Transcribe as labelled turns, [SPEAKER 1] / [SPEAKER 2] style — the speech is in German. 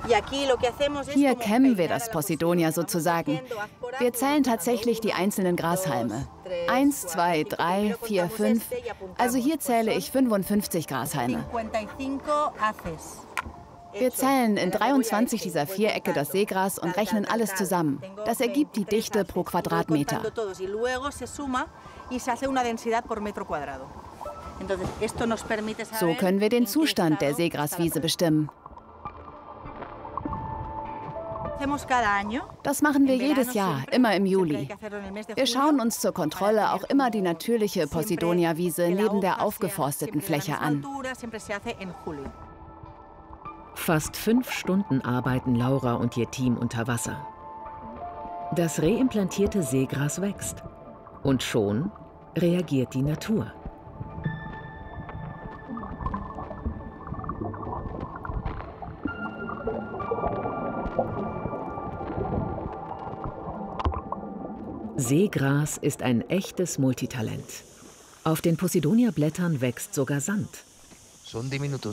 [SPEAKER 1] Hier kämmen wir das Posidonia sozusagen. Wir zählen tatsächlich die einzelnen Grashalme. 1, 2, 3, 4, 5. Also hier zähle ich 55 Grashalme. Wir zählen in 23 dieser Vierecke das Seegras und rechnen alles zusammen. Das ergibt die Dichte pro Quadratmeter. So können wir den Zustand der Seegraswiese bestimmen. Das machen wir jedes Jahr, immer im Juli. Wir schauen uns zur Kontrolle auch immer die natürliche Posidonia-Wiese neben der aufgeforsteten Fläche an.
[SPEAKER 2] Fast 5 Stunden arbeiten Laura und ihr Team unter Wasser. Das reimplantierte Seegras wächst. Und schon reagiert die Natur. Seegras ist ein echtes Multitalent. Auf den Posidonia-Blättern wächst sogar Sand.